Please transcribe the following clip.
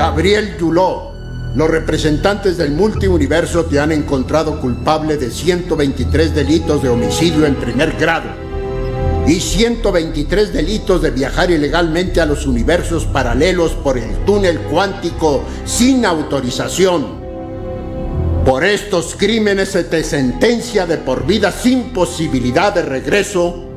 Gabriel Duló, los representantes del multiuniverso te han encontrado culpable de 123 delitos de homicidio en primer grado y 123 delitos de viajar ilegalmente a los universos paralelos por el túnel cuántico sin autorización. Por estos crímenes se te sentencia de por vida sin posibilidad de regreso